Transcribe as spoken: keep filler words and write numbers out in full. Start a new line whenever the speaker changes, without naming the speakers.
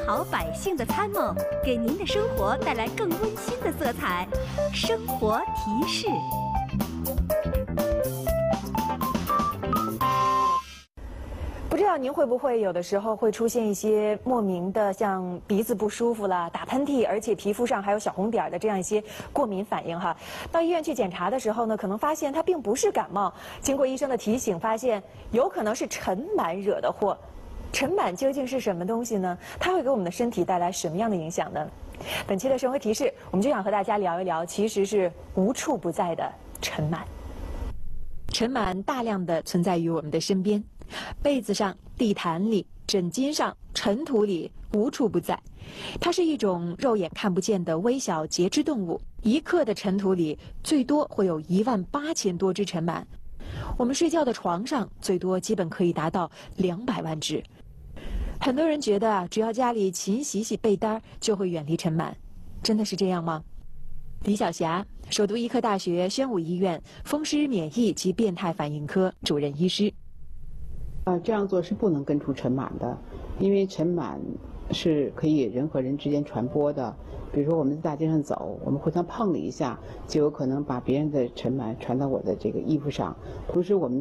好百姓的参谋，给您的生活带来更温馨的色彩。生活提示。
不知道您会不会有的时候会出现一些莫名的，像鼻子不舒服啦、打喷嚏，而且皮肤上还有小红点的这样一些过敏反应哈。到医院去检查的时候呢，可能发现它并不是感冒，经过医生的提醒，发现有可能是尘螨惹的祸。尘螨究竟是什么东西呢？它会给我们的身体带来什么样的影响呢？本期的生活提示，我们就想和大家聊一聊，其实是无处不在的尘螨。尘螨大量的存在于我们的身边，被子上、地毯里、枕巾上、尘土里，无处不在。它是一种肉眼看不见的微小节肢动物，一克的尘土里最多会有一万八千多只尘螨。我们睡觉的床上最多基本可以达到两百万只。很多人觉得啊，只要家里勤洗洗被单就会远离尘螨，真的是这样吗？李晓霞，首都医科大学宣武医院风湿免疫及变态反应科主任医师。
呃，这样做是不能根除尘螨的，因为尘螨是可以人和人之间传播的。比如说我们在大街上走，我们互相碰了一下，就有可能把别人的尘螨传到我的这个衣服上。同时，我们